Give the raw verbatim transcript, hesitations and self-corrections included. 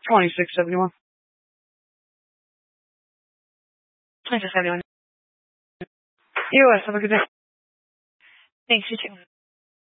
Twenty-six seventy-one. Twenty-six seventy-one. U S. Have a good day. Thanks, you too.